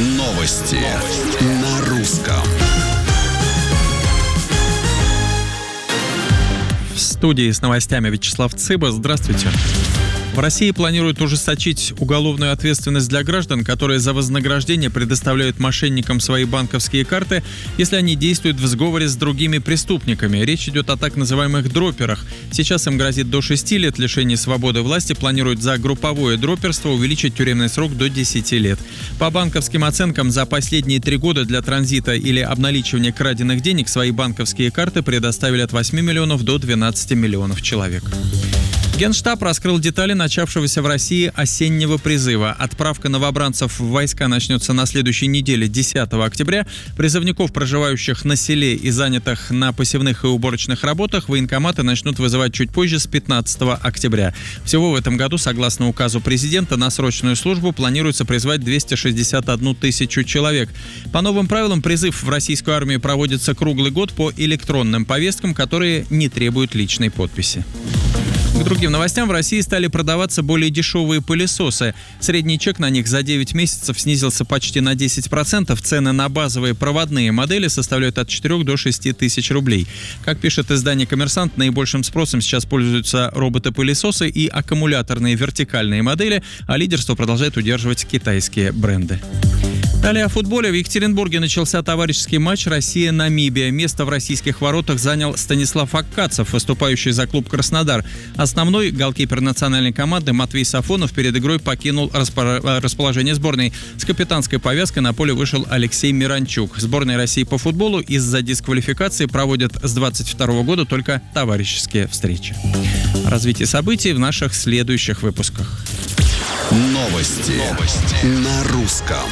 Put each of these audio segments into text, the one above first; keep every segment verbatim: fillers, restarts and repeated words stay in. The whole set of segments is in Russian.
Новости на русском. В студии с новостями Вячеслав Цыба. Здравствуйте. В России планируют ужесточить уголовную ответственность для граждан, которые за вознаграждение предоставляют мошенникам свои банковские карты, если они действуют в сговоре с другими преступниками. Речь идет о так называемых дроперах. Сейчас им грозит до шести лет лишения свободы. Власти планируют за групповое дроперство увеличить тюремный срок до десяти лет. По банковским оценкам, за последние три года для транзита или обналичивания краденных денег свои банковские карты предоставили от восьми миллионов до двенадцати миллионов человек. Генштаб раскрыл детали начавшегося в России осеннего призыва. Отправка новобранцев в войска начнется на следующей неделе, десятого октября. Призывников, проживающих на селе и занятых на посевных и уборочных работах, военкоматы начнут вызывать чуть позже, с пятнадцатого октября. Всего в этом году, согласно указу президента, на срочную службу планируется призвать двести шестьдесят одну тысячу человек. По новым правилам, призыв в российскую армию проводится круглый год по электронным повесткам, которые не требуют личной подписи. К другим новостям, в России стали продаваться более дешевые пылесосы. Средний чек на них за девять месяцев снизился почти на десять процентов. Цены на базовые проводные модели составляют от четырёх до шести тысяч рублей. Как пишет издание «Коммерсант», наибольшим спросом сейчас пользуются роботы-пылесосы и аккумуляторные вертикальные модели, а лидерство продолжают удерживать китайские бренды. Далее о футболе. В Екатеринбурге начался товарищеский матч Россия-Намибия. Место в российских воротах занял Станислав Аккацев, выступающий за клуб «Краснодар». Основной голкипер национальной команды Матвей Сафонов перед игрой покинул расположение сборной. С капитанской повязкой на поле вышел Алексей Миранчук. Сборная России по футболу из-за дисквалификации проводит с двадцать второго года только товарищеские встречи. Развитие событий в наших следующих выпусках. Новости, Новости. на русском.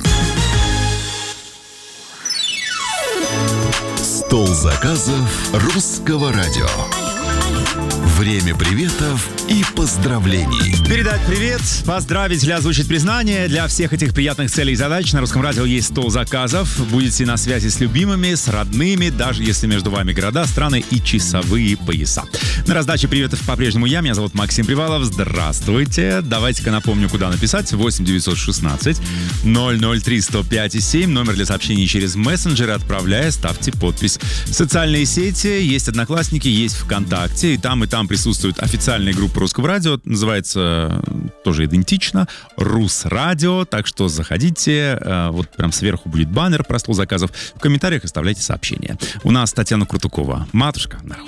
Стол заказов русского радио. Время приветов и поздравлений. Передать привет, поздравить или озвучить признание. Для всех этих приятных целей и задач на Русском радио есть стол заказов. Будете на связи с любимыми, с родными, даже если между вами города, страны и часовые пояса. На раздаче приветов по-прежнему я. Меня зовут Максим Привалов. Здравствуйте. Давайте-ка напомню, куда написать. восемь девятьсот шестнадцать ноль ноль три сто пять семь. Номер для сообщений через мессенджеры. Отправляя, ставьте подпись. Социальные сети. Есть Одноклассники, есть ВКонтакте. И там, и там присутствует официальная группа Русского радио. Называется тоже идентично Русрадио. Так что заходите. Вот прям сверху будет баннер про стол заказов. В комментариях оставляйте сообщения. У нас Татьяна Крутукова. Матушка народа.